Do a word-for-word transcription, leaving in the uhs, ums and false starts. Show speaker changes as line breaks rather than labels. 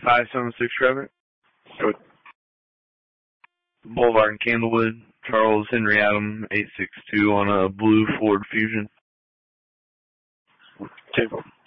five seven six Trevor.
Good.
Boulevard in Candlewood. Charles Henry Adam, eight six two on a blue Ford Fusion.
Okay.